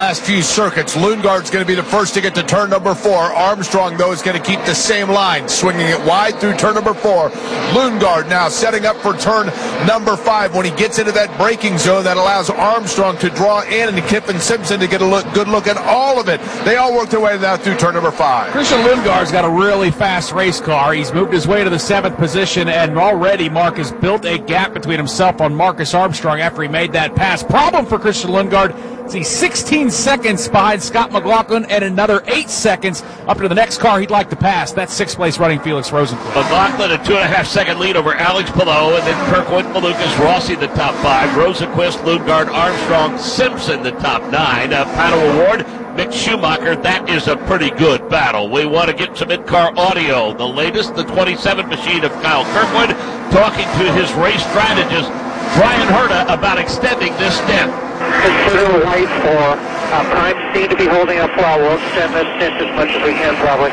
last few circuits. Lundgaard's going to be the first to get to turn number 4. Armstrong, though, is going to keep the same line, swinging it wide through turn number 4. Lundgaard now setting up for turn number 5 when he gets into that braking zone that allows Armstrong to draw in and Kiffin Simpson to get a good look at all of it. They all work their way now through turn number 5. Christian Lundgaard's got a really fast race car. He's moved his way to the 7th position, and already Mark has built a gap between himself and Marcus Armstrong after he made that pass. Problem for Christian Lundgaard is he's 16 seconds behind Scott McLaughlin and another 8 seconds up to the next car he'd like to pass. That's 6th place running Felix Rosenqvist. McLaughlin a 2.5-second lead over Alex Palou, and then Kirkwood, Malukas, Rossi the top 5, Rosenqvist, Lundgaard, Armstrong, Simpson the top 9. Panel award, Mick Schumacher. That is a pretty good battle. We want to get some in-car audio. The latest, the 27 machine of Kyle Kirkwood, talking to his race strategist, Brian Herta, about extending this stint. Consider white for prime seem to be holding up well. We'll extend this stint as much as we can, probably.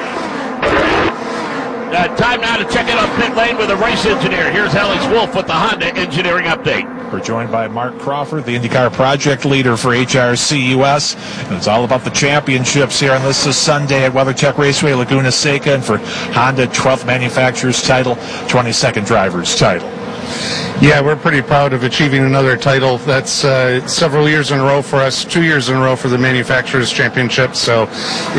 Time now to check in on pit lane with a race engineer. Here's Alex Wolf with the Honda engineering update. We're joined by Mark Crawford, the IndyCar project leader for HRC US. And it's all about the championships here on this Sunday at WeatherTech Raceway, Laguna Seca, and for Honda, 12th manufacturer's title, 22nd driver's title. Yeah, we're pretty proud of achieving another title. That's several years in a row for us, 2 years in a row for the Manufacturers Championship. So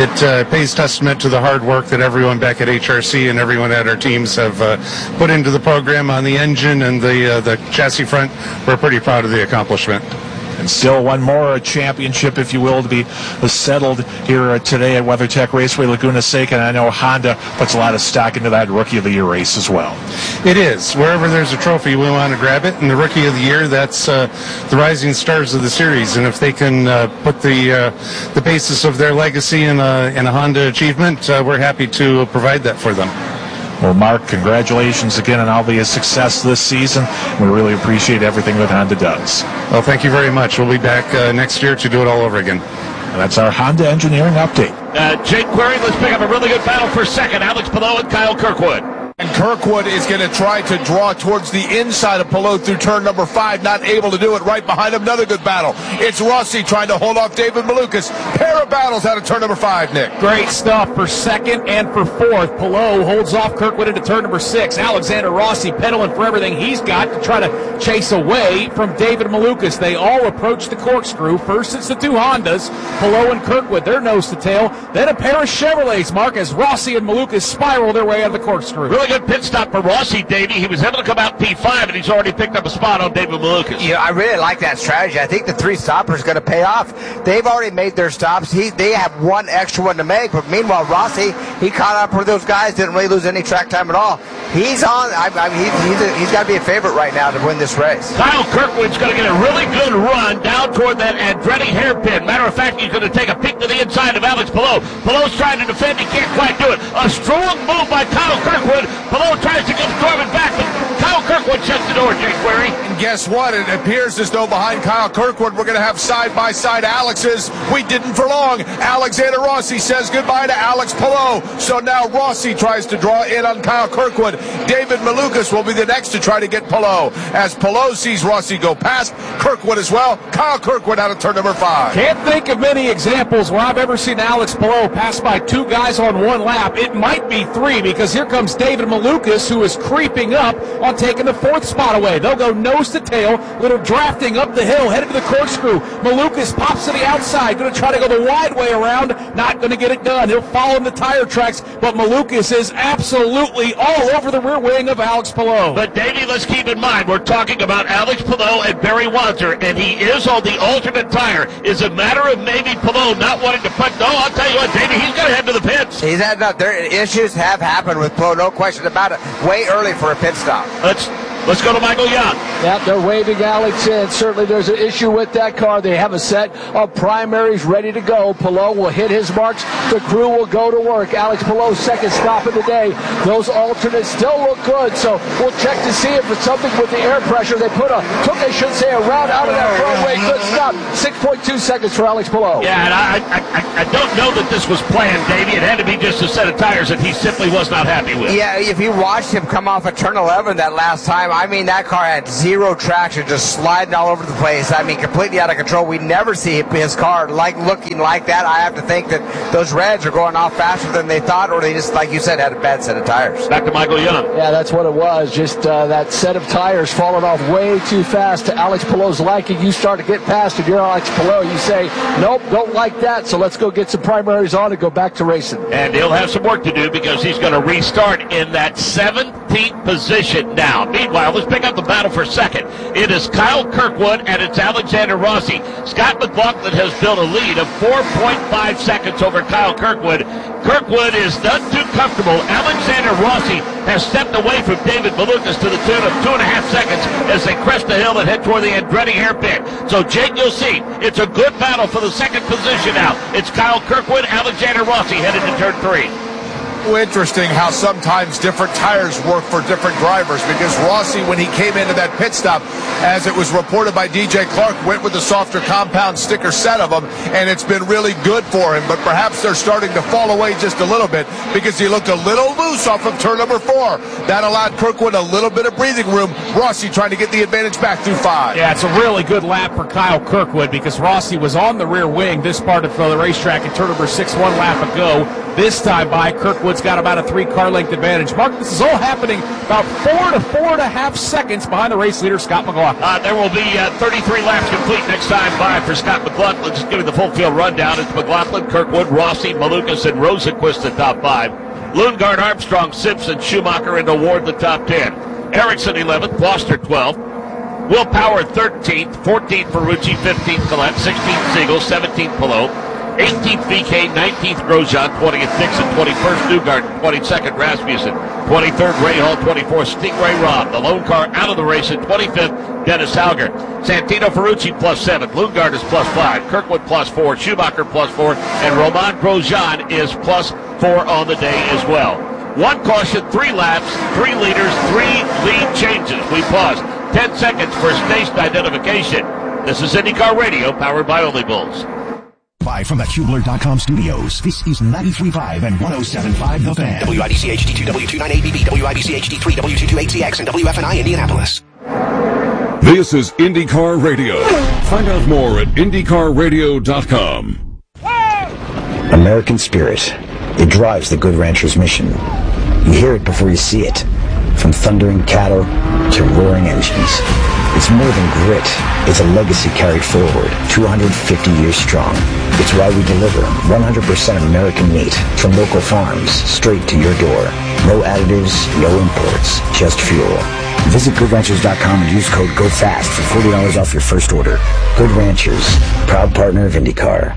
it pays testament to the hard work that everyone back at HRC and everyone at our teams have put into the program on the engine and the chassis front. We're pretty proud of the accomplishment. And still one more championship, if you will, to be settled here today at WeatherTech Raceway, Laguna Seca. And I know Honda puts a lot of stock into that Rookie of the Year race as well. It is. Wherever there's a trophy, we want to grab it. And the Rookie of the Year, that's the rising stars of the series. And if they can put the basis of their legacy in a Honda achievement, we're happy to provide that for them. Well, Mark, congratulations again on all the success this season. We really appreciate everything that Honda does. Well, thank you very much. We'll be back next year to do it all over again. And that's our Honda engineering update. Jake Query, let's pick up a really good battle for second. Alex Palou and Kyle Kirkwood. And Kirkwood is going to try to draw towards the inside of Palou through turn number 5, not able to do it. Right behind him, another good battle. It's Rossi trying to hold off David Malukas. Pair of battles out of turn number 5, Nick. Great stuff for second and for fourth. Palou holds off Kirkwood into turn number 6. Alexander Rossi pedaling for everything he's got to try to chase away from David Malukas. They all approach the corkscrew. First, it's the two Hondas, Palou and Kirkwood. They're nose to tail. Then a pair of Chevrolets, Mark, as Rossi and Malukas spiral their way out of the corkscrew. Really good pit stop for Rossi, Davey. He was able to come out P5, and he's already picked up a spot on David Malukas. Yeah, I really like that strategy. I think the 3 stoppers going to pay off. They've already made their stops. They have one extra one to make, but meanwhile, Rossi, he caught up with those guys, didn't really lose any track time at all. He's on. He's got to be a favorite right now to win this race. Kyle Kirkwood's going to get a really good run down toward that Andretti hairpin. Matter of fact, he's going to take a peek to the inside of Alex Palou. Palou's trying to defend. He can't quite do it. A strong move by Kyle Kirkwood. Palou tries to get Corbin back, but Kyle Kirkwood shuts the door, Jake Query. And guess what? It appears as though behind Kyle Kirkwood we're going to have side-by-side Alexes. We didn't for long. Alexander Rossi says goodbye to Alex Palou. So now Rossi tries to draw in on Kyle Kirkwood. David Malukas will be the next to try to get Palou. As Palou sees Rossi go past, Kirkwood as well. Kyle Kirkwood out of turn number 5. Can't think of many examples where I've ever seen Alex Palou pass by 2 guys on one lap. It might be 3, because here comes David Malukas, who is creeping up on taking the 4th spot away. They'll go nose to tail, little drafting up the hill, headed to the corkscrew. Malukas pops to the outside, going to try to go the wide way around, not going to get it done. He'll follow in the tire tracks, but Malukas is absolutely all over the rear wing of Alex Palou. But Davey, let's keep in mind, we're talking about Alex Palou and Barry Wanzer, and he is on the alternate tire. Is a matter of maybe Palou not wanting to put, no, I'll tell you what, Davey, he's got to head to the pits. He's had enough. Their issues have happened with Palou, no question about it. Way early for a pit stop. Let's go to Michael Young. Yeah, they're waving Alex in. Certainly there's an issue with that car. They have a set of primaries ready to go. Palou will hit his marks. The crew will go to work. Alex Palou's second stop of the day. Those alternates still look good, so we'll check to see if it's something with the air pressure. They took a round out of that runway. Good stop. 6.2 seconds for Alex Palou. Yeah, and I don't know that this was planned, Davey. It had to be just a set of tires that he simply was not happy with. Yeah, if you watched him come off of turn 11 that last time, I mean, that car had zero traction, just sliding all over the place. I mean, completely out of control. We never see his car looking like that. I have to think that those Reds are going off faster than they thought, or they just, like you said, had a bad set of tires. Back to Michael Young. Yeah, that's what it was. Just that set of tires falling off way too fast to Alex Palou's liking. You start to get past it. You're Alex Palou. You say, nope, don't like that, so let's go get some primaries on and go back to racing. And he'll have some work to do because he's going to restart in that 17th position now. Meanwhile, let's pick up the battle for second. It is Kyle Kirkwood and it's Alexander Rossi. Scott McLaughlin has built a lead of 4.5 seconds over Kyle Kirkwood. Kirkwood is not too comfortable. Alexander Rossi has stepped away from David Malukas to the tune of 2.5 seconds as they crest the hill and head toward the Andretti hairpin. So, Jake, you'll see, it's a good battle for the second position now. It's Kyle Kirkwood, Alexander Rossi headed to turn 3. Interesting how sometimes different tires work for different drivers, because Rossi, when he came into that pit stop, as it was reported by DJ Clark, went with the softer compound sticker set of them, and it's been really good for him. But perhaps they're starting to fall away just a little bit because he looked a little loose off of turn number 4. That allowed Kirkwood a little bit of breathing room. Rossi trying to get the advantage back through 5. Yeah, it's a really good lap for Kyle Kirkwood because Rossi was on the rear wing this part of the racetrack at turn number 6 1 lap ago. This time by, Kirkwood's got about a 3-car length advantage. Mark, this is all happening about 4 to 4.5 seconds behind the race leader, Scott McLaughlin. There will be 33 laps complete next time by for Scott McLaughlin. Just giving the full field rundown. It's McLaughlin, Kirkwood, Rossi, Malukas, and Rosenquist the top 5. Lundgaard, Armstrong, Simpson, Schumacher, and Award the top 10. Ericsson 11th, Foster 12th. Will Power 13th, 14th Ferrucci, 15th Collette, 16th Siegel, 17th Palou, 18th VK, 19th Grosjean, 20th Dixon, 21st Newgarden, 22nd Rasmussen, 23rd Rahal, 24th Stingray Robb. The lone car out of the race at 25th, Dennis Hauger. Santino Ferrucci +7, Lundgaard is +5, Kirkwood +4, Schumacher +4, and Romain Grosjean is +4 on the day as well. 1 caution, 3 laps, 3 leaders, 3 lead changes. We pause 10 seconds for station identification. This is IndyCar Radio, powered by Only Bulls. From the Hubler.com studios, this is 93.5 and 107.5 The Fan. WIBC HD2, W298BB, WIBC HD3, W228CX, and WFNI Indianapolis. This is IndyCar Radio. Find out more at IndyCarRadio.com. American spirit. It drives the Good Ranchers mission. You hear it before you see it. From thundering cattle to roaring engines. It's more than grit. It's a legacy carried forward, 250 years strong. It's why we deliver 100% American meat from local farms straight to your door. No additives, no imports, just fuel. Visit GoodRanchers.com and use code GOFAST for $40 off your first order. Good Ranchers, proud partner of IndyCar.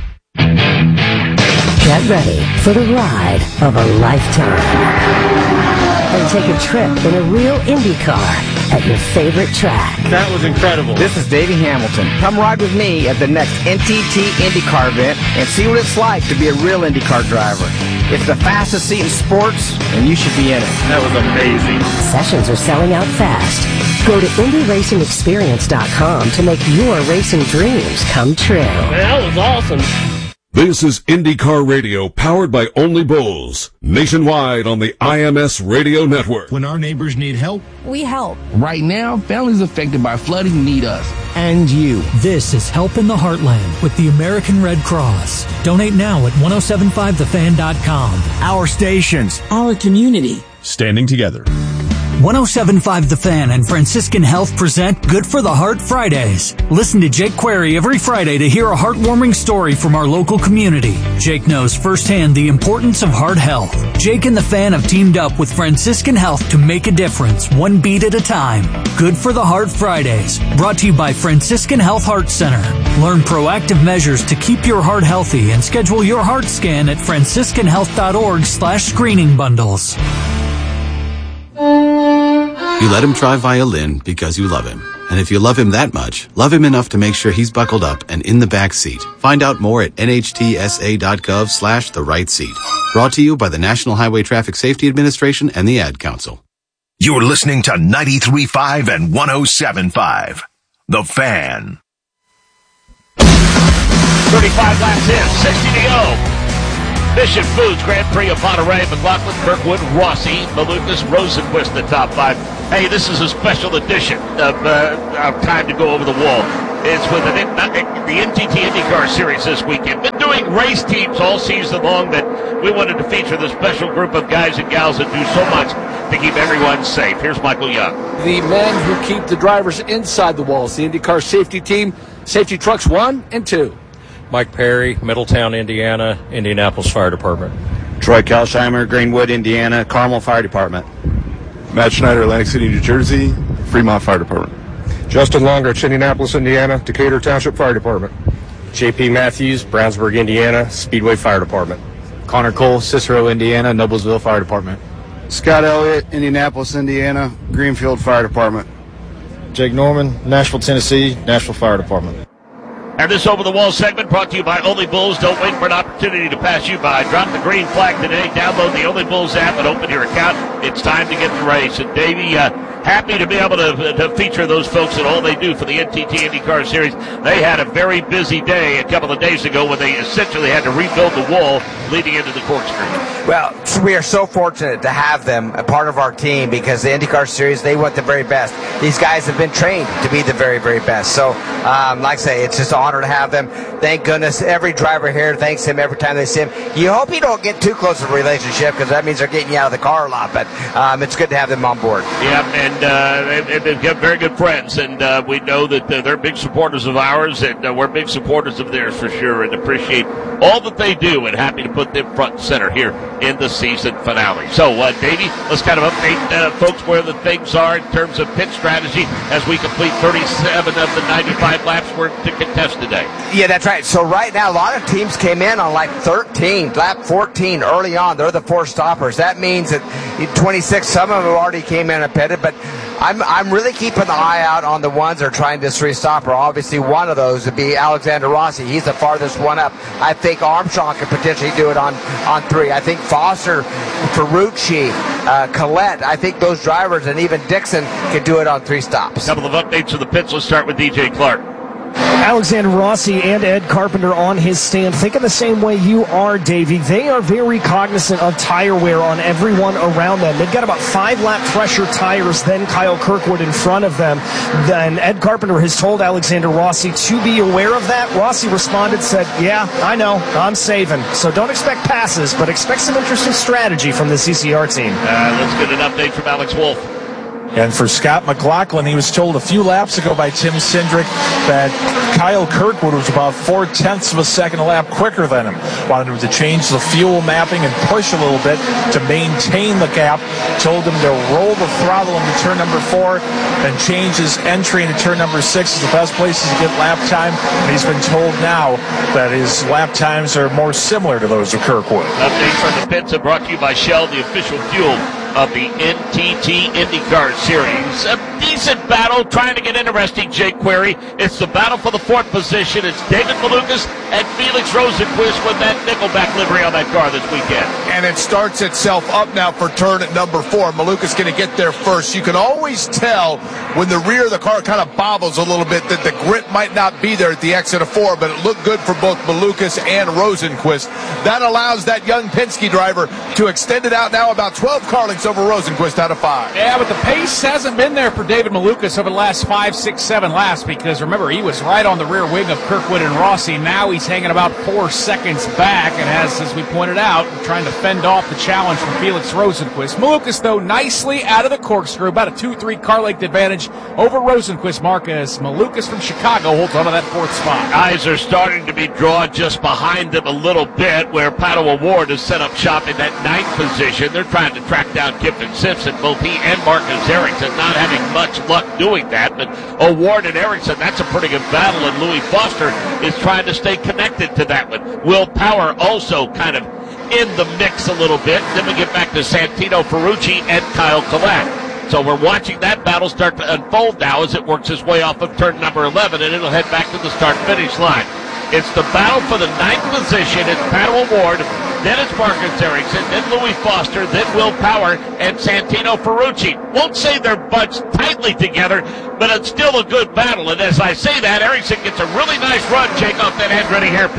Get ready for the ride of a lifetime. And take a trip in a real Indy car at your favorite track. That was incredible. This is Davey Hamilton. Come ride with me at the next NTT IndyCar event and see what it's like to be a real IndyCar driver. It's the fastest seat in sports, and you should be in it. That was amazing. Sessions are selling out fast. Go to IndyRacingExperience.com to make your racing dreams come true. That was awesome. This is IndyCar Radio, powered by Only Bulls, nationwide on the IMS Radio Network. When our neighbors need help, we help. Right now, families affected by flooding need us. And you. This is Help in the Heartland with the American Red Cross. Donate now at 1075thefan.com. Our stations. Our community. Standing together. 1075 The Fan and Franciscan Health present Good for the Heart Fridays. Listen to Jake Query every Friday to hear a heartwarming story from our local community. Jake knows firsthand the importance of heart health. Jake and The Fan have teamed up with Franciscan Health to make a difference, one beat at a time. Good for the Heart Fridays, brought to you by Franciscan Health Heart Center. Learn proactive measures to keep your heart healthy and schedule your heart scan at franciscanhealth.org/screening bundles. You let him try violin because you love him. And if you love him that much, love him enough to make sure he's buckled up and in the back seat. Find out more at nhtsa.gov/the right seat. Brought to you by the National Highway Traffic Safety Administration and the Ad Council. You're listening to 93.5 and 107.5. The Fan. 35 laps in, 60 to go. Mission Foods Grand Prix of Monterey, McLaughlin, Kirkwood, Rossi, Malukas, Rosenquist, the top 5. Hey, this is a special edition of Time to Go Over the Wall. It's with the NTT IndyCar Series this weekend. Been doing race teams all season long, but we wanted to feature the special group of guys and gals that do so much to keep everyone safe. Here's Michael Young. The men who keep the drivers inside the walls, the IndyCar safety team, Safety Trucks 1 and 2. Mike Perry, Middletown, Indiana, Indianapolis Fire Department. Troy Kelsheimer, Greenwood, Indiana, Carmel Fire Department. Matt Schneider, Atlantic City, New Jersey, Fremont Fire Department. Justin Longridge, Indianapolis, Indiana, Decatur Township Fire Department. JP Matthews, Brownsburg, Indiana, Speedway Fire Department. Connor Cole, Cicero, Indiana, Noblesville Fire Department. Scott Elliott, Indianapolis, Indiana, Greenfield Fire Department. Jake Norman, Nashville, Tennessee, Nashville Fire Department. And this over-the-wall segment brought to you by Only Bulls. Don't wait for an opportunity to pass you by. Drop the green flag today. Download the Only Bulls app and open your account. It's time to get the race. And Davey, happy to be able to feature those folks and all they do for the NTT IndyCar Series. They had a very busy day a couple of days ago when they essentially had to rebuild the wall leading into the corkscrew. Well, we are so fortunate to have them a part of our team because the IndyCar Series, they want the very best. These guys have been trained to be the very, very best. So, like I say, it's just an honor to have them. Thank goodness every driver here thanks him every time they see him. You hope you don't get too close of a relationship because that means they're getting you out of the car a lot, but it's good to have them on board. Yeah, and they've got very good friends, and we know that they're big supporters of ours, and we're big supporters of theirs for sure, and appreciate all that they do, and happy to put them front and center here in the season finale. So, Davey, let's kind of update folks where the things are in terms of pit strategy as we complete 37 of the 95 laps we're to contest today. Yeah, that's right. So right now, a lot of teams came in on like 13, lap 14 early on. They're the 4 stoppers. That means that 26, some of them already came in and pitted, but I'm really keeping the eye out on the ones that are trying this 3-stopper. Obviously, one of those would be Alexander Rossi. He's the farthest one up. I think Armstrong could potentially do it on 3. I think Foster, Ferrucci, Collette, I think those drivers and even Dixon could do it on 3 stops. A couple of updates of the pits. Let's start with DJ Clark. Alexander Rossi and Ed Carpenter on his stand, thinking the same way you are, Davey. They are very cognizant of tire wear on everyone around them. They've got about 5-lap fresher tires than Kyle Kirkwood in front of them. Then Ed Carpenter has told Alexander Rossi to be aware of that. Rossi responded, said, yeah, I know, I'm saving. So don't expect passes, but expect some interesting strategy from the CCR team. Let's get an update from Alex Wolf. And for Scott McLaughlin, he was told a few laps ago by Tim Cindric that Kyle Kirkwood was about 0.4 of a second a lap quicker than him. Wanted him to change the fuel mapping and push a little bit to maintain the gap. Told him to roll the throttle into turn number 4 and change his entry into turn number 6 is the best places to get lap time. And he's been told now that his lap times are more similar to those of Kirkwood. Updates from the pits are brought to you by Shell, the official fuel of the NTT IndyCar Series. A decent battle, trying to get interesting, Jake Query. It's the battle for the 4th position. It's David Malukas and Felix Rosenquist with that Nickelback livery on that car this weekend. And it starts itself up now for turn at number 4. Malukas going to get there first. You can always tell when the rear of the car kind of bobbles a little bit that the grip might not be there at the exit of 4, but it looked good for both Malukas and Rosenquist. That allows that young Penske driver to extend it out now about 12 car lengths over Rosenquist out of 5. Yeah, but the pace hasn't been there for David Malukas over the last 5, 6, 7 laps because, remember, he was right on the rear wing of Kirkwood and Rossi. Now he's hanging about 4 seconds back and has, as we pointed out, trying to fend off the challenge from Felix Rosenquist. Malukas, though, nicely out of the corkscrew, about a 2-3 car length advantage over Rosenquist. Marcus Malukas from Chicago holds on to that 4th spot. Eyes are starting to be drawn just behind them a little bit, where Pato O'Ward has set up shop in that 9th position. They're trying to track down Kipton Simpson, both he and Marcus Ericsson, not having much luck doing that, but O'Ward and Ericsson, that's a pretty good battle, and Louis Foster is trying to stay connected to that one. Will Power also kind of in the mix a little bit. Then we get back to Santino Ferrucci and Kyle Collette. So we're watching that battle start to unfold now as it works its way off of turn number 11, and it'll head back to the start-finish line. It's the battle for the 9th position. It's Pato O'Ward, then it's Marcus Ericsson, then Louis Foster, then Will Power, and Santino Ferrucci. Won't say they're bunched tightly together, but it's still a good battle. And as I say that, Ericsson gets a really nice run, Jake, off that Andretti hairpin.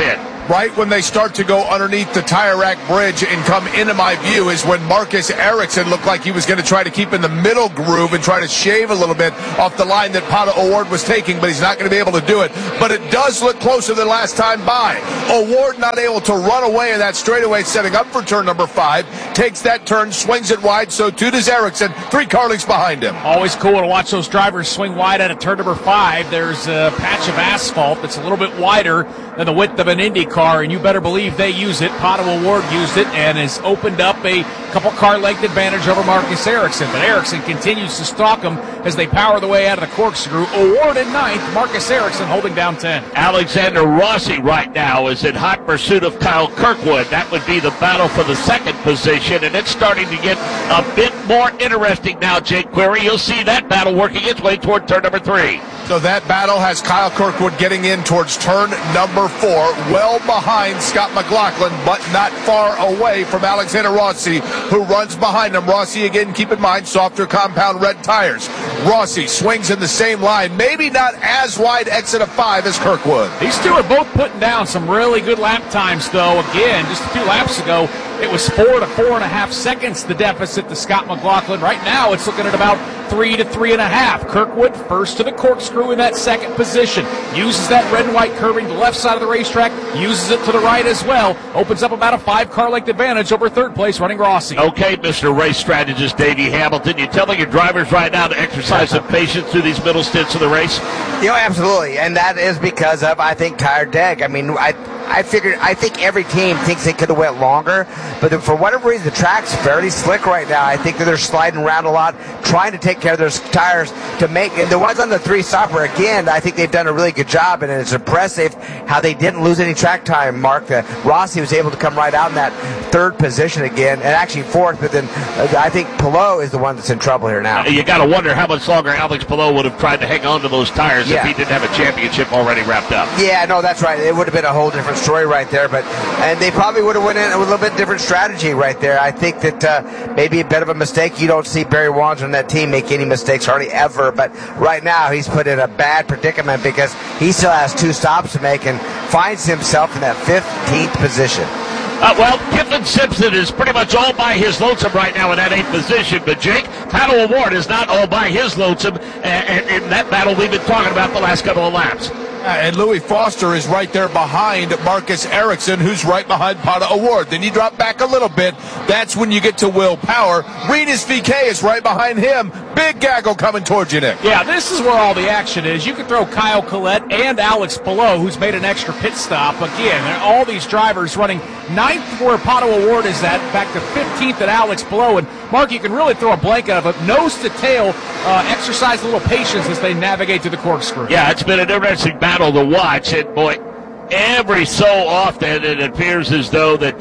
Right when they start to go underneath the tire rack bridge and come into my view is when Marcus Ericsson looked like he was going to try to keep in the middle groove and try to shave a little bit off the line that Pato O'Ward was taking, but he's not going to be able to do it. But it does look closer than last time by. O'Ward not able to run away in that straightaway, setting up for turn number 5. Takes that turn, swings it wide, so too does Ericsson. 3 car lengths behind him. Always cool to watch those drivers swing wide out of turn number 5. There's a patch of asphalt that's a little bit wider than the width of an Indy car, and you better believe they use it. Pato O'Ward used it and has opened up a couple car length advantage over Marcus Ericsson, but Ericsson continues to stalk him as they power the way out of the corkscrew. O'Ward in 9th, Marcus Ericsson holding down 10. Alexander Rossi right now is in hot pursuit of Kyle Kirkwood. That would be the battle for the 2nd position, and it's starting to get a bit more interesting now, Jake Query. You'll see that battle working its way toward turn number 3. So that battle has Kyle Kirkwood getting in towards turn number 4, well behind Scott McLaughlin, but not far away from Alexander Rossi, who runs behind him. Rossi, again, keep in mind, softer compound red tires. Rossi swings in the same line, maybe not as wide exit of 5 as Kirkwood. These two are both putting down some really good lap times, though. Again, just a few laps ago, it was 4 to 4.5 seconds the deficit to Scott McLaughlin. Right now, it's looking at about 3 to 3.5. Kirkwood first to the corkscrew in that 2nd position. Uses that red and white curving to the left side of the racetrack. Uses it to the right as well. Opens up about a 5-car length advantage over 3rd place running Rossi. Okay, Mr. Race Strategist Davey Hamilton, you telling your drivers right now to exercise some patience through these middle stints of the race? Absolutely, and that is because of, I think, tire deg. I mean, I think every team thinks they could have went longer, but for whatever reason, the track's fairly slick right now. I think that they're sliding around a lot, trying to take care of their tires to make, and the ones on the 3 stopper, again, I think they've done a really good job, and it's impressive how they didn't lose any track time, Mark. Rossi was able to come right out in that 3rd position again, and actually 4th, but then I think Palou is the one that's in trouble here now. You got to wonder how much longer Alex Palou would have tried to hang on to those tires if he didn't have a championship already wrapped up. Yeah, no, that's right. It would have been a whole different story right there, and they probably would have went in with a little bit different strategy right there. I think that maybe a bit of a mistake. You don't see Barry Wanzer and that team make any mistakes hardly ever, but right now he's put in a bad predicament because he still has 2 stops to make and finds himself in that 15th position. Well, Kyffin Simpson is pretty much all by his lonesome right now in that 8th position, but Jake, Pato O'Ward is not all by his lonesome in that battle we've been talking about the last couple of laps. And Louis Foster is right there behind Marcus Ericsson, who's right behind Pato O'Ward. Then you drop back a little bit. That's when you get to Will Power. Rinus VeeKay is right behind him. Big gaggle coming towards you, Nick. Yeah, this is where all the action is. You can throw Kyle Collette and Alex Palou, who's made an extra pit stop. Again, all these drivers running 9th where Pato O'Ward is at, back to 15th at Alex Palou. And, Mark, you can really throw a blanket of it. Nose to tail, exercise a little patience as they navigate through the corkscrew. Yeah, it's been an interesting battle to watch, and boy, every so often it appears as though that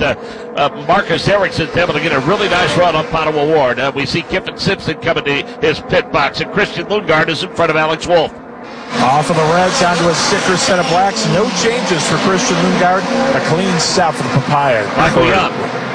Marcus Ericsson's able to get a really nice run on Pato O'Ward. We see Kyffin Simpson coming to his pit box, and Christian Lundgaard is in front of Alex Wolff. Off of the reds onto a sicker set of blacks. No changes for Christian Lundgaard. A clean stop for the Papaya. Michael Young.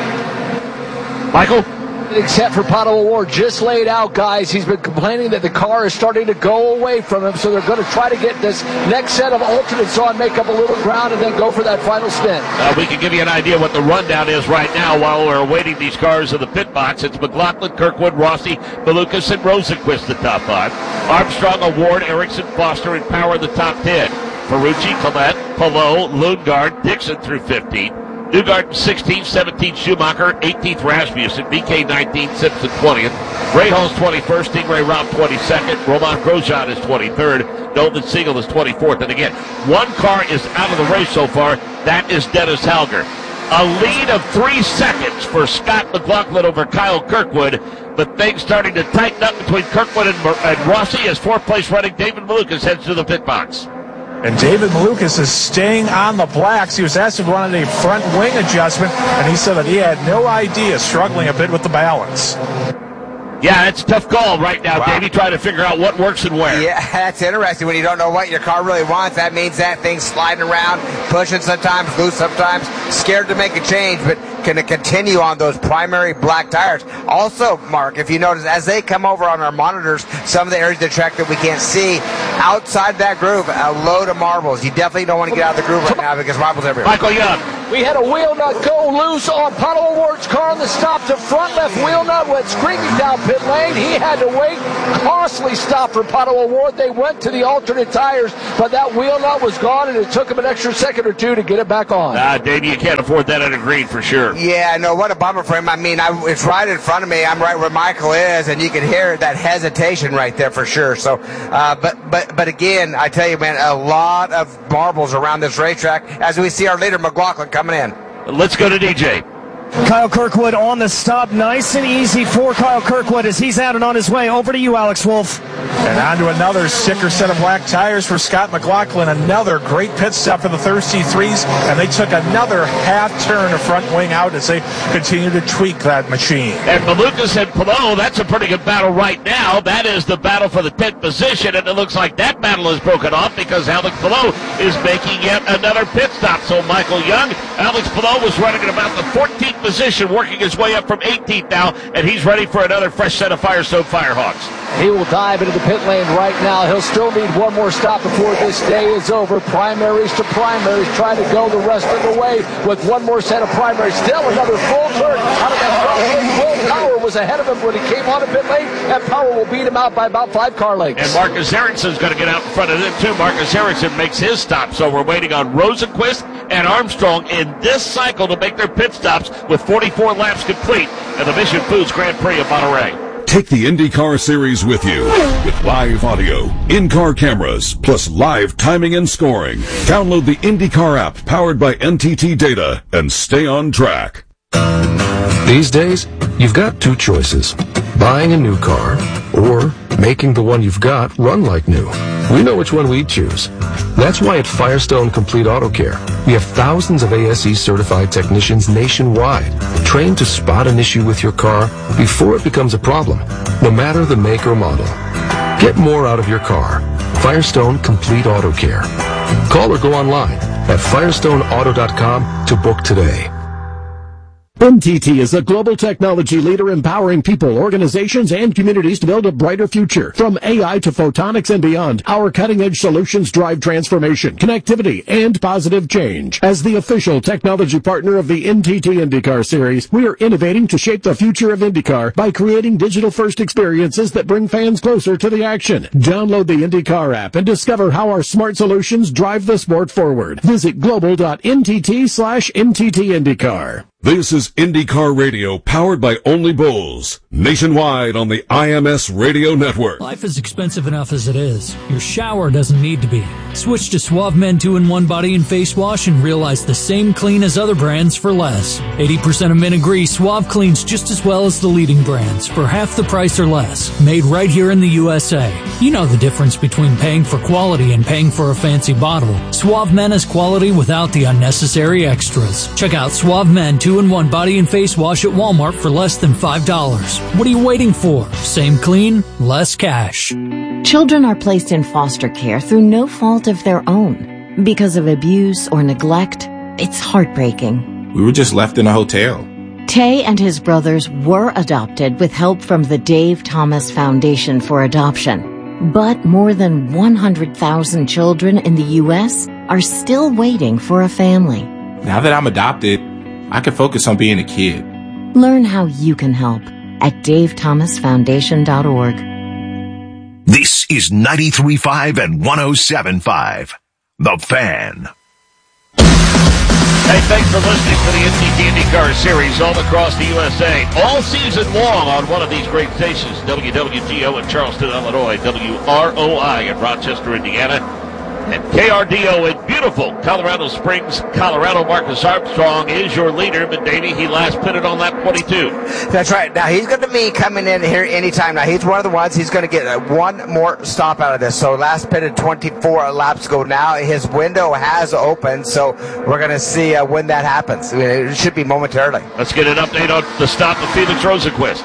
Michael? Except for Pato O'Ward, just laid out, guys. He's been complaining that the car is starting to go away from him, so they're going to try to get this next set of alternates on, make up a little ground, and then go for that final spin. We can give you an idea what the rundown is right now while we're awaiting these cars in the pit box. It's McLaughlin, Kirkwood, Rossi, Malukas, and Rosenquist, the top 5. Armstrong, O'Ward, Ericsson, Foster, and Power, the top 10. Ferrucci, Collette, Palou, Lundgaard, Dixon through 15. Newgarden 16th, 17th Schumacher, 18th Rasmussen, VeeKay 19th, Simpson 20th, Rahals 21st, Stingray Robb 22nd, Romain Grosjean is 23rd, Nolan Siegel is 24th. And again, one car is out of the race so far. That is Dennis Halger. A lead of 3 seconds for Scott McLaughlin over Kyle Kirkwood, but things starting to tighten up between Kirkwood and Rossi as 4th place running David Malukas heads to the pit box. And David Malukas is staying on the blacks. He was asked if he wanted a front wing adjustment, and he said that he had no idea, struggling a bit with the balance. Yeah, it's a tough call right now, wow. Davey, trying to figure out what works and where. Yeah, that's interesting. When you don't know what your car really wants, that means that thing's sliding around, pushing sometimes, loose sometimes, scared to make a change, but can it continue on those primary black tires? Also, Mark, if you notice, as they come over on our monitors, some of the areas of the track that we can't see, outside that groove, a load of marbles. You definitely don't want to get out of the groove right now because marbles everywhere. Michael Young. We had a wheel nut go loose on Pato O'Rourke's car on the stop to front. Left wheel nut went screaming down pit lane. He had to wait. Costly stop for Pato O'Rourke. They went to the alternate tires, but that wheel nut was gone, and it took him an extra second or two to get it back on. Dave, you can't afford that at a green for sure. Yeah, I know. What a bummer for him. I mean, it's right in front of me. I'm right where Michael is, and you can hear that hesitation right there for sure. So, but again, I tell you, man, a lot of marbles around this racetrack as we see our leader McLaughlin coming in. Let's go to DJ. Kyle Kirkwood on the stop. Nice and easy for Kyle Kirkwood as he's out and on his way. Over to you, Alex Wolf. And on to another sicker set of black tires for Scott McLaughlin. Another great pit stop for the Thirsty Threes, and they took another half turn of front wing out as they continue to tweak that machine. And Malukas and Palou, that's a pretty good battle right now. That is the battle for the 10th position, and it looks like that battle is broken off because Alex Palou is making yet another pit stop. So Michael Young, Alex Palou was running at about the 14th position, working his way up from 18th now, and he's ready for another fresh set of Firestone Firehawks. He will dive into the pit lane right now. He'll still need one more stop before this day is over. Primaries to primaries, trying to go the rest of the way with one more set of primaries. Still another full turn out of that front lane. Will Power was ahead of him when he came on the pit lane, and Power will beat him out by about 5 car lengths. And Marcus Ericsson's going to get out in front of them too. Marcus Ericsson makes his stop, so we're waiting on Rosenquist and Armstrong in this cycle to make their pit stops with 44 laps complete at the Mission Foods Grand Prix of Monterey. Take the IndyCar Series with you with live audio, in-car cameras, plus live timing and scoring. Download the IndyCar app powered by NTT Data and stay on track. These days, you've got two choices. Buying a new car or making the one you've got run like new. We know which one we'd choose. That's why at Firestone Complete Auto Care, we have thousands of ASE certified technicians nationwide, trained to spot an issue with your car before it becomes a problem, no matter the make or model. Get more out of your car. Firestone Complete Auto Care. Call or go online at firestoneauto.com to book today. NTT is a global technology leader empowering people, organizations, and communities to build a brighter future. From AI to photonics and beyond, our cutting-edge solutions drive transformation, connectivity, and positive change. As the official technology partner of the NTT IndyCar Series, we are innovating to shape the future of IndyCar by creating digital-first experiences that bring fans closer to the action. Download the IndyCar app and discover how our smart solutions drive the sport forward. Visit global.ntt/NTT IndyCar. This is IndyCar Radio, powered by Only Bulls, nationwide on the IMS Radio Network. Life is expensive enough as it is. Your shower doesn't need to be. Switch to Suave Men 2-in-1 Body and Face Wash and realize the same clean as other brands for less. 80% of men agree Suave cleans just as well as the leading brands for half the price or less. Made right here in the USA. You know the difference between paying for quality and paying for a fancy bottle. Suave Men has quality without the unnecessary extras. Check out Suave Men 2-in-1 Body and Face Wash at Walmart for less than $5. What are you waiting for? Same clean, less cash. Children are placed in foster care through no fault of their own. Because of abuse or neglect, it's heartbreaking. We were just left in a hotel. Tay and his brothers were adopted with help from the Dave Thomas Foundation for Adoption. But more than 100,000 children in the U.S. are still waiting for a family. Now that I'm adopted, I can focus on being a kid. Learn how you can help at davethomasfoundation.org. This is 93.5 and 107.5. The Fan. Hey, thanks for listening to the NTT IndyCar Series all across the USA, all season long on one of these great stations, WWGO in Charleston, Illinois, WROI in Rochester, Indiana, and KRDO in beautiful Colorado Springs, Colorado. Marcus Armstrong is your leader, but Davey, he last pitted on lap 22. That's right. Now, he's going to be coming in here anytime. Now, he's one of the ones, he's going to get one more stop out of this. So, last pitted 24 laps ago now. His window has opened, so we're going to see when that happens. It should be momentarily. Let's get an update on the stop of Felix Rosenquist.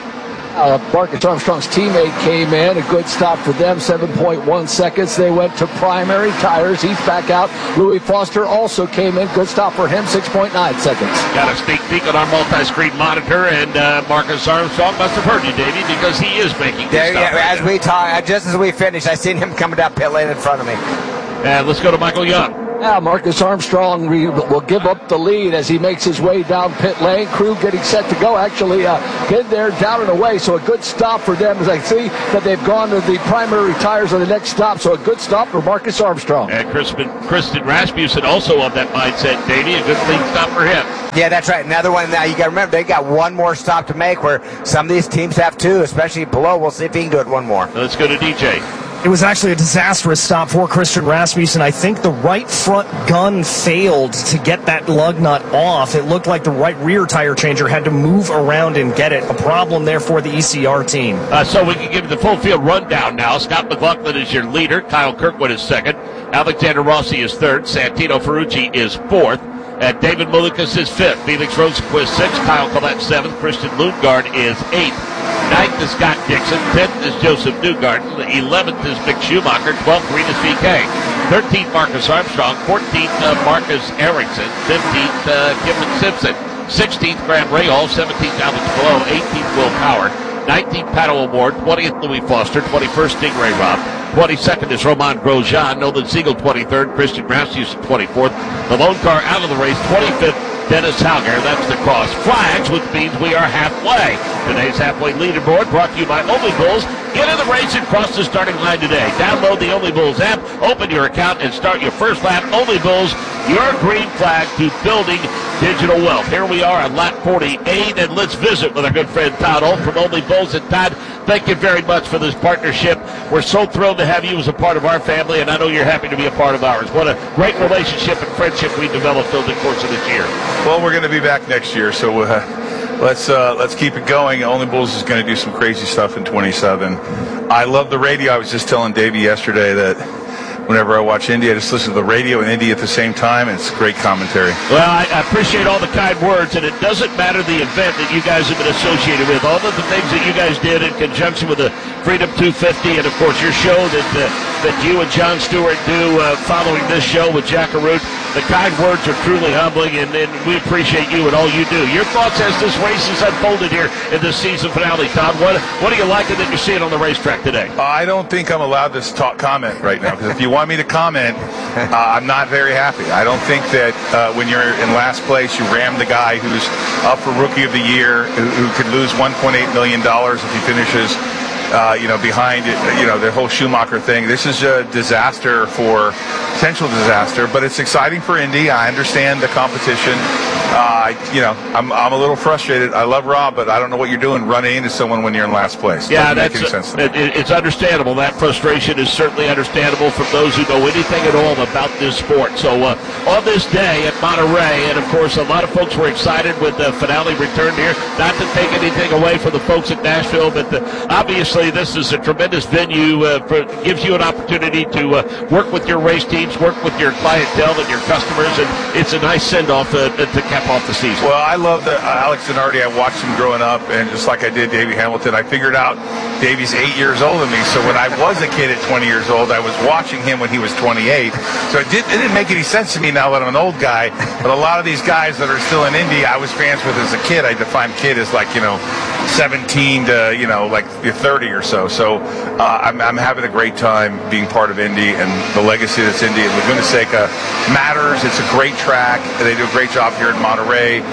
Marcus Armstrong's teammate came in. A good stop for them, 7.1 seconds. They went to primary tires. He's back out. Louis Foster also came in. Good stop for him, 6.9 seconds. Got a sneak peek on our multi-screen monitor, and Marcus Armstrong must have heard you, Davey, because he is making this stop. As we talk, just as we finished, I seen him coming down pit lane in front of me. And let's go to Michael Young. Now Marcus Armstrong will give up the lead as he makes his way down pit lane. Crew getting set to go. Actually, get there, down and away. So a good stop for them as I see that they've gone to the primary tires on the next stop. So a good stop for Marcus Armstrong. And Kristen Rasmussen also on that mindset, Davey. A good clean stop for him. Yeah, that's right. Another one. Now you got to remember they got one more stop to make, where some of these teams have two, especially below. We'll see if he can do it one more. Let's go to DJ. It was actually a disastrous stop for Christian Rasmussen. I think the right front gun failed to get that lug nut off. It looked like the right rear tire changer had to move around and get it. A problem there for the ECR team. So we can give the full field rundown now. Scott McLaughlin is your leader. Kyle Kirkwood is second. Alexander Rossi is third. Santino Ferrucci is fourth. David Malukas is fifth. Felix Rosenquist sixth. Kyle Collette seventh. Christian Lundgaard is eighth. Ninth is Scott Dixon. 10th is Joseph Newgarden. 11th is Mick Schumacher. 12th, Rinus VeeKay. 13th, Marcus Armstrong. 14th, Marcus Ericsson. 15th, Kevin Simpson. 16th, Graham Rahal. 17th, Alex Palou. 18th, Will Power. 19th, Pato Award. 20th, Louis Foster. 21st, Stingray Robb. 22nd is Romain Grosjean. Nolan Siegel, 23rd. Christian Rasmussen, 24th. The lone car out of the race, 25th. Dennis Hauger, that's the cross flags, which means we are halfway. Today's halfway leaderboard brought to you by Only Bulls. Get in the race and cross the starting line today. Download the Only Bulls app, open your account, and start your first lap. Only Bulls, your green flag to building digital wealth. Here we are on lap 48, and let's visit with our good friend Todd Holt from Only Bulls. And Todd, thank you very much for this partnership. We're so thrilled to have you as a part of our family, and I know you're happy to be a part of ours. What a great relationship and friendship we developed over the course of this year. Well, we're going to be back next year, so let's keep it going. Only Bulls is going to do some crazy stuff in 27. I love the radio. I was just telling Davey yesterday that whenever I watch Indy, I just listen to the radio and Indy at the same time, and it's great commentary. Well, I appreciate all the kind words, and it doesn't matter the event that you guys have been associated with. All of the things that you guys did in conjunction with the Freedom 250, and of course your show that you and John Stewart do following this show with Jack Arute. The kind words are truly humbling, and we appreciate you and all you do. Your thoughts as this race is unfolded here in the season finale, Todd? What are you liking that you're seeing on the racetrack today? I don't think I'm allowed to comment right now, because if you want me to comment, I'm not very happy. I don't think that when you're in last place, you ram the guy who's up for Rookie of the Year, who could lose $1.8 million if he finishes behind the whole Schumacher thing. This is a disaster, potential disaster, but it's exciting for Indy. I understand the competition. I'm a little frustrated. I love Rob, but I don't know what you're doing running into someone when you're in last place. Yeah, it's understandable. That frustration is certainly understandable from those who know anything at all about this sport. So on this day at Monterey, and of course a lot of folks were excited with the finale return here. Not to take anything away from the folks at Nashville, but obviously this is a tremendous venue. Gives you an opportunity to work with your race teams, work with your clientele and your customers, and it's a nice send-off to cap off the season. Well, I love Alex Zanardi. I watched him growing up, and just like I did Davey Hamilton, I figured out Davey's 8 years older than me. So when I was a kid at 20 years old, I was watching him when he was 28. So it didn't make any sense to me now that I'm an old guy. But a lot of these guys that are still in Indy, I was fans with as a kid. I define kid as 17 to like 30 or so. So I'm having a great time being part of Indy, and the legacy that's Indy and Laguna Seca matters. It's a great track. They do a great job here in Monterey.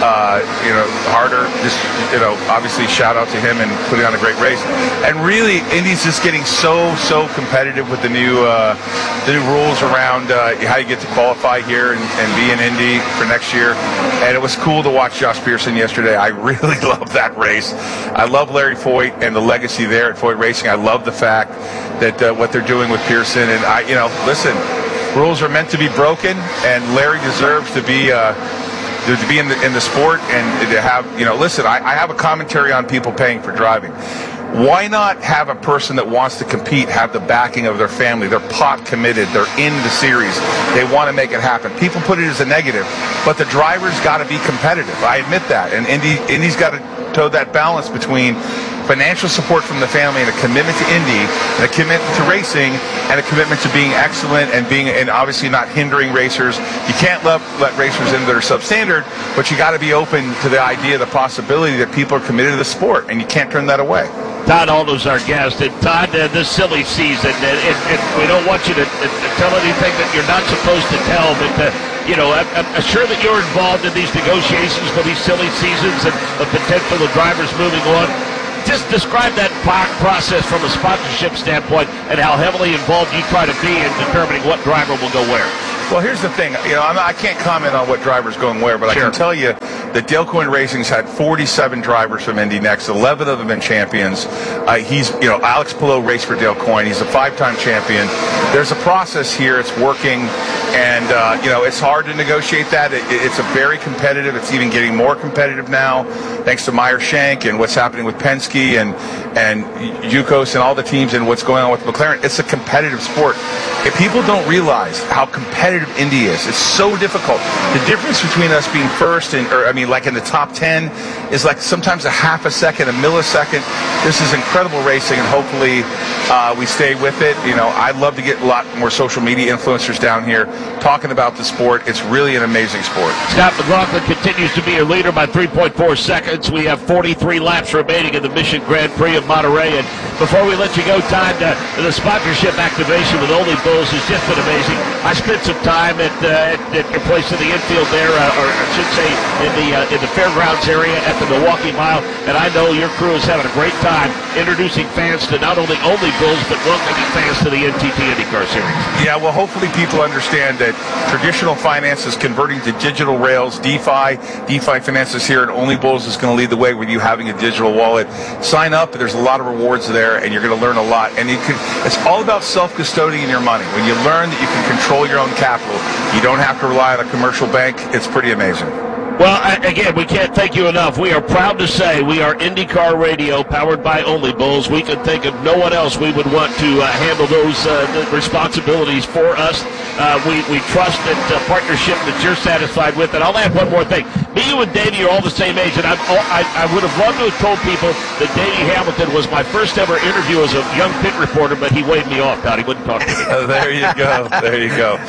Harder, obviously shout out to him and putting on a great race. And really, Indy's just getting so competitive with the new rules around how you get to qualify here and be in Indy for next year. And it was cool to watch Josh Pearson yesterday. I really love that race. I love Larry Foyt and the legacy there at Foyt Racing. I love the fact that what they're doing with Pearson. And listen, rules are meant to be broken, and Larry deserves to be in the sport and to have, listen, I have a commentary on people paying for driving. Why not have a person that wants to compete have the backing of their family? They're pot committed. They're in the series. They want to make it happen. People put it as a negative, but the driver's got to be competitive. I admit that. And Indy's got to toe that balance between financial support from the family and a commitment to Indy, and a commitment to racing, and a commitment to being excellent and obviously not hindering racers. You can't let racers in that are substandard, but you got to be open to the idea, the possibility that people are committed to the sport, and you can't turn that away. Todd Aldo's our guest. And Todd, this silly season, and we don't want you to tell anything that you're not supposed to tell, but I'm sure that you're involved in these negotiations for these silly seasons and the potential of drivers moving on. Just describe that process from a sponsorship standpoint and how heavily involved you try to be in determining what driver will go where. Well, here's the thing. I can't comment on what driver's going where, but sure. I can tell you that Dale Coyne Racing's had 47 drivers from Indy Next. 11 of them have been champions. Alex Palou raced for Dale Coyne. He's a 5-time champion. There's a process here. It's working, and it's hard to negotiate that. It's a very competitive. It's even getting more competitive now, thanks to Meyer Shank and what's happening with Penske and Yukos and all the teams and what's going on with McLaren. It's a competitive sport. If people don't realize how competitive Indy is, it's so difficult. The difference between us being first like in the top 10 is like sometimes a half a second, a millisecond. This is incredible racing, and hopefully we stay with it. I'd love to get a lot more social media influencers down here talking about the sport. It's really an amazing sport. Scott McLaughlin continues to be your leader by 3.4 seconds. We have 43 laps remaining in the Mission Grand Prix of Monterey. And before we let you go, Todd, the sponsorship activation with Only Bulls has just been amazing. I spent some time at your place in the infield there, or I should say in the fairgrounds area at the Milwaukee Mile, and I know your crew is having a great time introducing fans to not only Only Bulls, but welcoming fans to the NTT IndyCar Series. Yeah, well, hopefully people understand that traditional finance is converting to digital rails. DeFi finances here, and Only Bulls is going to lead the way with you having a digital wallet. Sign up. There's a lot of rewards there, and you're going to learn a lot. And it's all about self-custodying your money. When you learn that you can control your own capital, you don't have to rely on a commercial bank. It's pretty amazing. Well, again, we can't thank you enough. We are proud to say we are IndyCar Radio, powered by Only Bulls. We can think of no one else we would want to handle those responsibilities for us. We trust that partnership that you're satisfied with. And I'll add one more thing. Me, you, and Davey are all the same age, and I would have loved to have told people that Davey Hamilton was my first ever interview as a young pit reporter, but he waved me off, Todd. He wouldn't talk to me. There you go. There you go.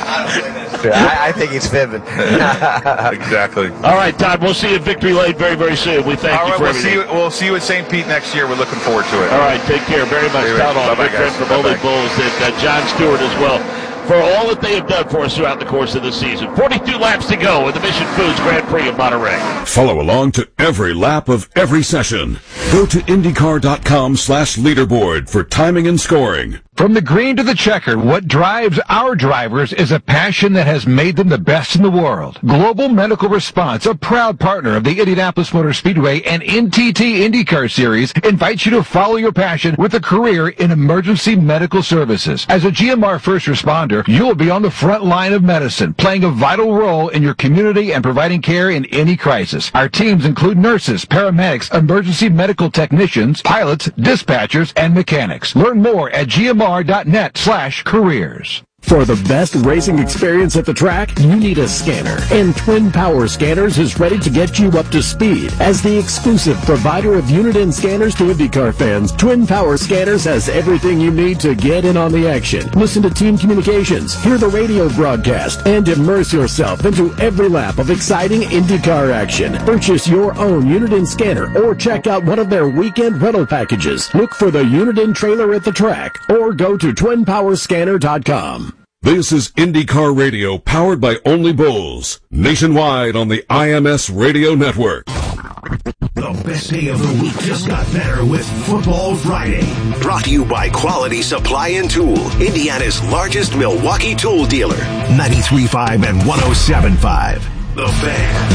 I think he's fibbing. Exactly. All right, Todd, we'll see you at Victory Lane very, very soon. We thank you for everything. We'll see you at St. Pete next year. We're looking forward to it. All right, take care very much. Todd Aldo, good friend from Only Bulls, and John Stewart as well, for all that they have done for us throughout the course of the season. 42 laps to go in the Mission Foods Grand Prix of Monterey. Follow along to every lap of every session. Go to IndyCar.com/leaderboard for timing and scoring. From the green to the checkered, what drives our drivers is a passion that has made them the best in the world. Global Medical Response, a proud partner of the Indianapolis Motor Speedway and NTT IndyCar Series, invites you to follow your passion with a career in emergency medical services. As a GMR first responder, you will be on the front line of medicine, playing a vital role in your community and providing care in any crisis. Our teams include nurses, paramedics, emergency medical technicians, pilots, dispatchers, and mechanics. Learn more at gmr.net/careers. For the best racing experience at the track, you need a scanner. And Twin Power Scanners is ready to get you up to speed. As the exclusive provider of Uniden scanners to IndyCar fans, Twin Power Scanners has everything you need to get in on the action. Listen to team communications, hear the radio broadcast, and immerse yourself into every lap of exciting IndyCar action. Purchase your own Uniden scanner or check out one of their weekend rental packages. Look for the Uniden trailer at the track or go to twinpowerscanner.com. This is IndyCar Radio, powered by Only Bulls, nationwide on the IMS Radio Network. The best day of the week just got better with Football Friday. Brought to you by Quality Supply and Tool, Indiana's largest Milwaukee tool dealer. 93.5 and 107.5. The Fan.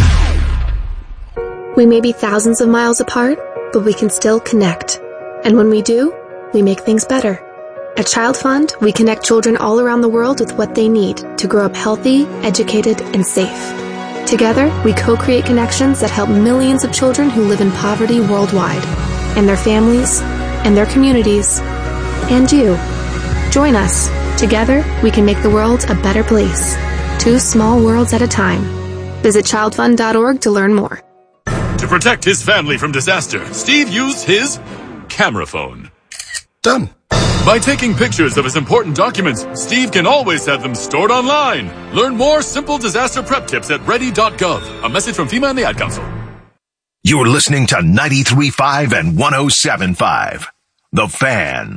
We may be thousands of miles apart, but we can still connect. And when we do, we make things better. At Child Fund, we connect children all around the world with what they need to grow up healthy, educated, and safe. Together, we co-create connections that help millions of children who live in poverty worldwide, and their families, and their communities, and you. Join us. Together, we can make the world a better place. 2 small worlds at a time. Visit childfund.org to learn more. To protect his family from disaster, Steve used his camera phone. Done. By taking pictures of his important documents, Steve can always have them stored online. Learn more simple disaster prep tips at ready.gov. A message from FEMA and the Ad Council. You're listening to 93.5 and 107.5. The Fan.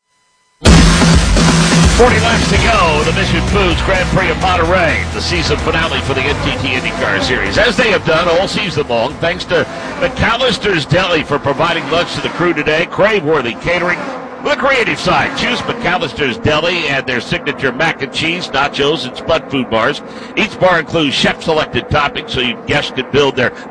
40 laps to go. The Mission Foods Grand Prix of Monterey, the season finale for the NTT IndyCar Series. As they have done all season long, thanks to McAllister's Deli for providing lunch to the crew today. Crave-worthy catering. The creative side, choose McAllister's Deli and their signature mac and cheese, nachos, and spud food bars. Each bar includes chef-selected toppings so you guests can build their